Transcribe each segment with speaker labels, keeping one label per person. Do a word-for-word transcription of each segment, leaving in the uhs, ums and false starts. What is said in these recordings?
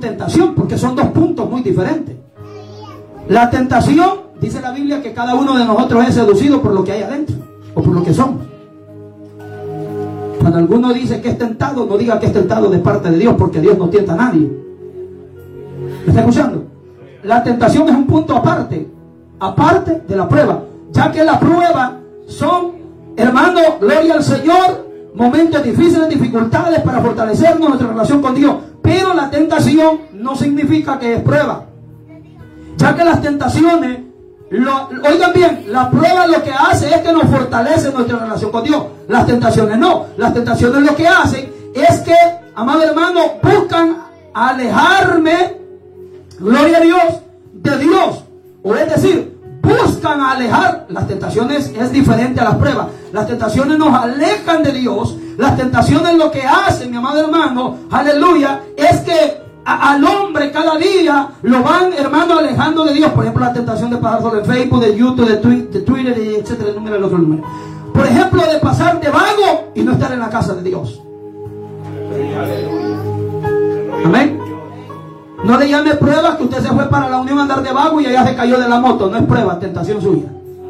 Speaker 1: tentación, porque son dos puntos muy diferentes. La tentación, dice la Biblia, que cada uno de nosotros es seducido por lo que hay adentro, o por lo que somos. Cuando alguno dice que es tentado, no diga que es tentado de parte de Dios, porque Dios no tienta a nadie. ¿Me está escuchando? La tentación es un punto aparte, aparte de la prueba, ya que la prueba son, hermano, gloria al Señor, momentos difíciles, dificultades para fortalecernos nuestra relación con Dios. Pero la tentación no significa que es prueba, ya que las tentaciones, lo, oigan bien, la prueba lo que hace es que nos fortalece nuestra relación con Dios. Las tentaciones no. Las tentaciones lo que hacen es que, amado hermano, buscan alejarme, gloria a Dios, de Dios. O es decir, buscan alejar. Las tentaciones es diferente a las pruebas. Las tentaciones nos alejan de Dios. Las tentaciones lo que hacen, mi amado hermano, aleluya, es que a, al hombre cada día lo van, hermano, alejando de Dios. Por ejemplo, la tentación de pasar solo en Facebook, de YouTube, de, twi de Twitter, y etcétera, el número, el otro número. Por ejemplo, de pasar de vago y no estar en la casa de Dios. Amén. No le llame prueba que usted se fue para la unión a andar de vago y allá se cayó de la moto. No es prueba, tentación suya.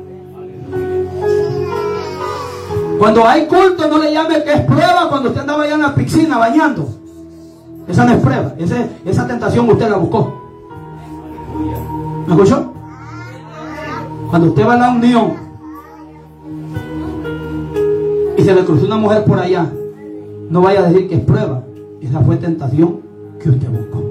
Speaker 1: Cuando hay culto, no le llame que es prueba cuando usted andaba allá en la piscina bañando. Esa no es prueba. Ese, esa tentación usted la buscó. ¿Me escuchó? Cuando usted va a la unión y se le cruzó una mujer por allá, no vaya a decir que es prueba. Esa fue tentación que usted buscó.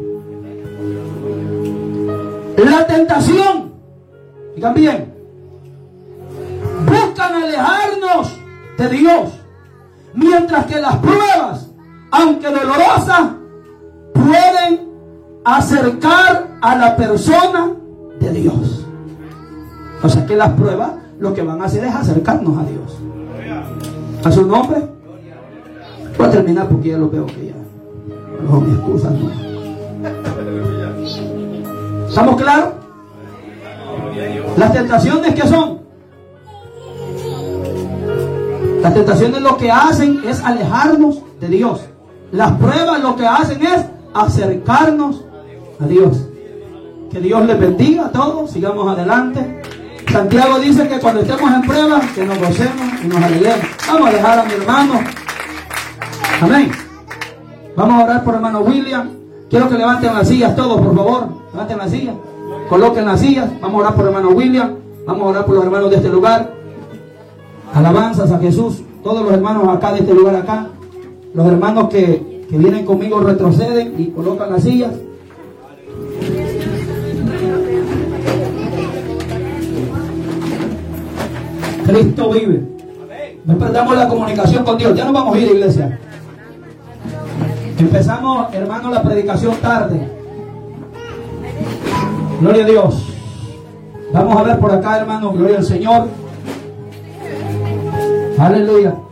Speaker 1: La tentación, digan bien, buscan alejarnos de Dios, mientras que las pruebas, aunque dolorosas, pueden acercar a la persona de Dios. O sea que las pruebas lo que van a hacer es acercarnos a Dios. A su nombre. Voy a terminar porque ya lo veo que ya no me excusan, no. ¿Estamos claros? Las tentaciones, ¿qué son? Las tentaciones lo que hacen es alejarnos de Dios. Las pruebas lo que hacen es acercarnos a Dios. Que Dios les bendiga a todos. Sigamos adelante. Santiago dice que cuando estemos en pruebas, que nos gocemos y nos alegremos. Vamos a dejar a mi hermano. Amén. Vamos a orar por hermano William. Quiero que levanten las sillas todos, por favor. Levanten las sillas. Coloquen las sillas. Vamos a orar por hermano William. Vamos a orar por los hermanos de este lugar. Alabanzas a Jesús. Todos los hermanos acá de este lugar acá. Los hermanos que, que vienen conmigo retroceden y colocan las sillas. Cristo vive. No perdamos la comunicación con Dios. Ya nos vamos a ir, iglesia. Empezamos, hermano, la predicación tarde. Gloria a Dios. Vamos a ver por acá, hermano. Gloria al Señor. Aleluya.